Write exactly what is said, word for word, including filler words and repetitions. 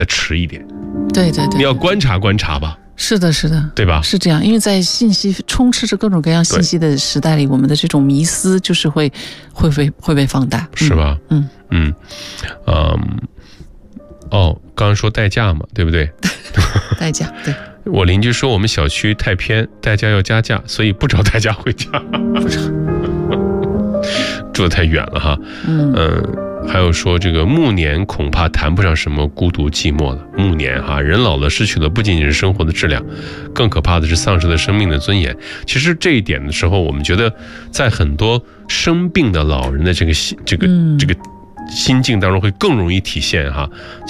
迟一点。 对对对， 你要观察观察吧。 是的，是的， 对吧？ 是这样，因为在信息充斥着各种各样信息的时代里，我们的这种迷思就是会会被会被放大， 是吧？ 嗯嗯嗯，哦，刚刚说代驾嘛，对不对？ 代驾，对。 我邻居说我们小区太偏，代驾要加价，所以不找代驾回家。住得太远了哈。嗯。嗯还有说这个暮年恐怕谈不上什么孤独寂寞了。暮年哈，人老了失去的不仅仅是生活的质量，更可怕的是丧失了生命的尊严。其实这一点的时候，我们觉得在很多生病的老人的这个这个这个心境当中会更容易体现哈。